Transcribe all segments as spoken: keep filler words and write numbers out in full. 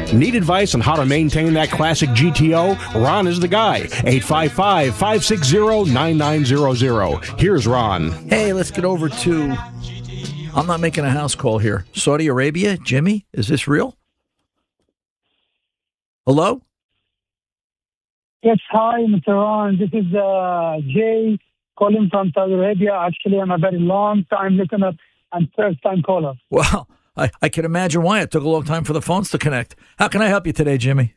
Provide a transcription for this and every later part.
Need advice on how to maintain that classic G T O? Ron is the guy. eight five five, five six zero, nine nine zero zero. Here's Ron. Hey, let's get over to, I'm not making a house call here. Saudi Arabia, Jimmy, is this real? Hello? Yes, hi, Mister Ron. This is uh, Jay calling from Saudi Arabia. Actually, I'm a very long time listener and first time caller. Well, I, I can imagine why it took a long time for the phones to connect. How can I help you today, Jimmy?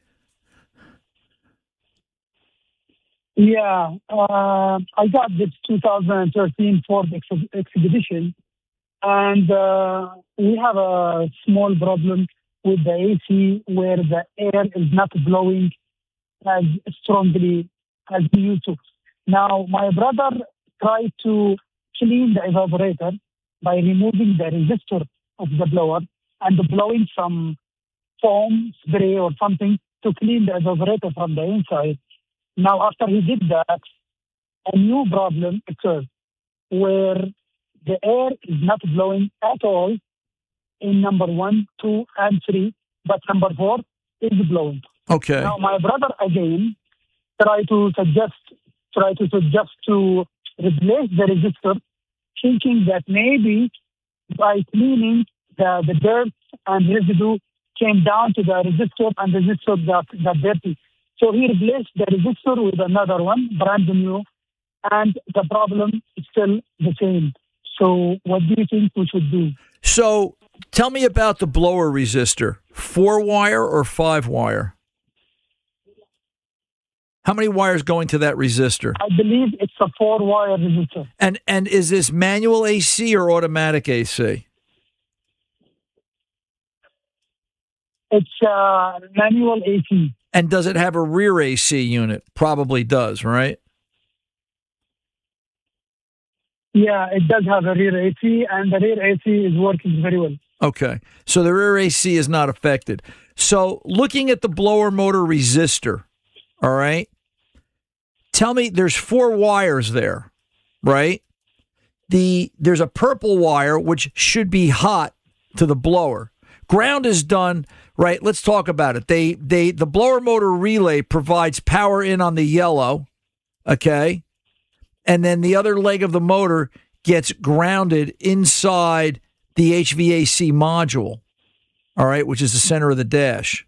Yeah, uh, I got this two thousand thirteen Ford ex- Expedition, and uh, we have a small problem with the A C where the air is not blowing as strongly as we used to. Now, my brother tried to clean the evaporator by removing the resistor of the blower and blowing some foam spray or something to clean the evaporator from the inside. Now, after he did that, a new problem occurred where the air is not blowing at all in number one, two, and three, but number four is blowing. Okay. Now, my brother again tried to suggest, try to suggest to replace the resistor, thinking that maybe by cleaning the, the dirt and residue came down to the resistor and the resistor got, got dirty. So he replaced the resistor with another one, brand new, and the problem is still the same. So what do you think we should do? So tell me about the blower resistor, four wire or five wire? How many wires go into that resistor? I believe it's a four-wire resistor. And and is this manual A C or automatic A C? It's uh, manual A C. And does it have a rear A C unit? Probably does, right? Yeah, it does have a rear A C, and the rear A C is working very well. Okay, so the rear A C is not affected. So looking at the blower motor resistor, all right, tell me, there's four wires there, right? The there's a purple wire, which should be hot to the blower. Ground is done, right? Let's talk about it. They they the blower motor relay provides power in on the yellow, okay? And then the other leg of the motor gets grounded inside the H V A C module, all right, which is the center of the dash.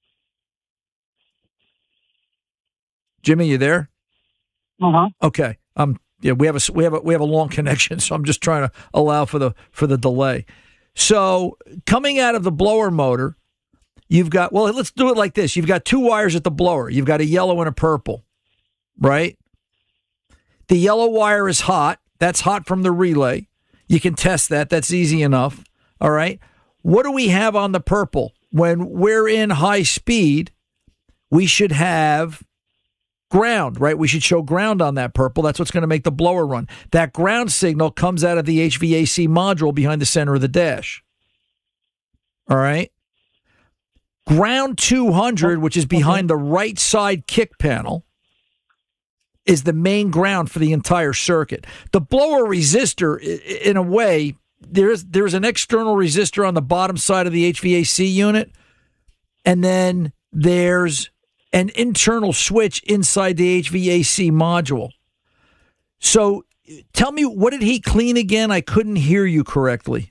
Jimmy, you there? Uh-huh. Okay. Um. Yeah, we have a we have a we have a long connection, so I'm just trying to allow for the for the delay. So coming out of the blower motor, you've got, well, let's do it like this. You've got two wires at the blower. You've got a yellow and a purple, right? The yellow wire is hot. That's hot from the relay. You can test that. That's easy enough. All right. What do we have on the purple? When we're in high speed, we should have ground, right? We should show ground on that purple. That's what's going to make the blower run. That ground signal comes out of the H V A C module behind the center of the dash. All right. Ground two hundred, which is behind the right side kick panel, is the main ground for the entire circuit. The blower resistor, in a way, there's there's an external resistor on the bottom side of the H V A C unit, and then there's an internal switch inside the H V A C module. So tell me, what did he clean again? I couldn't hear you correctly.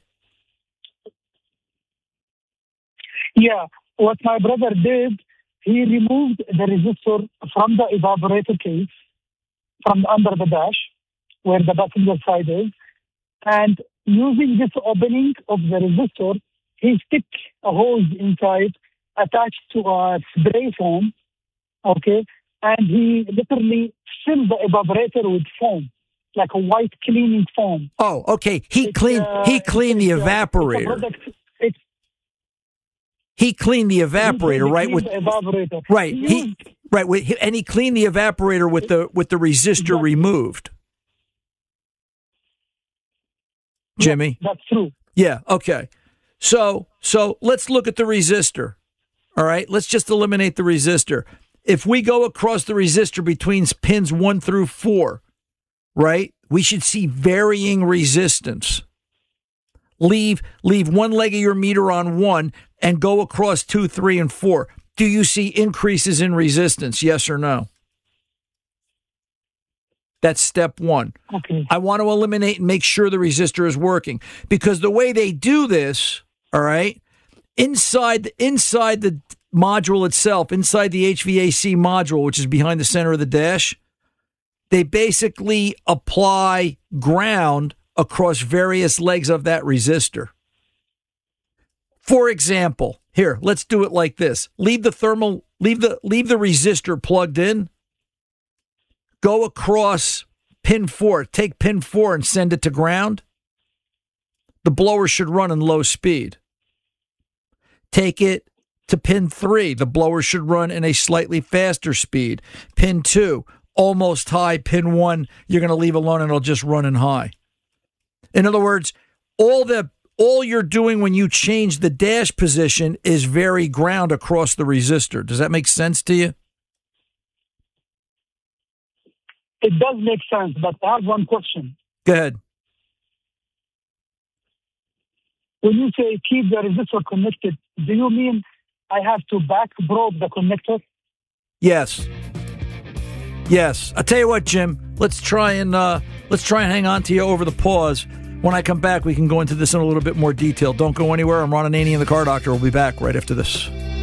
Yeah, what my brother did, he removed the resistor from the evaporator case, from under the dash, where the passenger side is, and using this opening of the resistor, he stick a hose inside attached to a spray foam, okay, and he literally filled the evaporator with foam, like a white cleaning foam. Oh, okay. He It's, cleaned. uh, he cleaned the it's, uh, evaporator. It's a product, it's, he cleaned the evaporator, he right? cleaned With the evaporator. right. He He used, right. With, and he cleaned the evaporator with the with the resistor Exactly. removed. Jimmy. That's true. Yeah. Okay. So so let's look at the resistor. All right. Let's just eliminate the resistor. If we go across the resistor between pins one through four, right, we should see varying resistance. leave leave one leg of your meter on one and go across two, three, and four. Do you see increases in resistance? Yes or no? That's step one. Okay. I want to eliminate and make sure the resistor is working, because the way they do this, all right, inside inside the module itself, inside the H V A C module, which is behind the center of the dash, they basically apply ground across various legs of that resistor. For example, here, let's do it like this. Leave the thermal, leave the leave the resistor plugged in. Go across pin four. Take pin four and send it to ground. The blower should run in low speed. Take it to pin three. The blower should run in a slightly faster speed. Pin two, almost high. Pin one, you're going to leave alone and it'll just run in high. In other words, all the all you're doing when you change the dash position is vary ground across the resistor. Does that make sense to you? It does make sense, but I have one question. Go ahead. When you say keep the resistor connected, do you mean I have to back probe the connector? Yes. Yes. I'll tell you what, Jim. Let's try and uh, let's try and hang on to you over the pause. When I come back, we can go into this in a little bit more detail. Don't go anywhere. I'm Ron Ananian, the Car Doctor. We'll be back right after this.